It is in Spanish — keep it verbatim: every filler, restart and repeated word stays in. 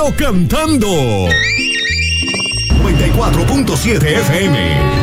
cantando. noventa y cuatro punto siete F M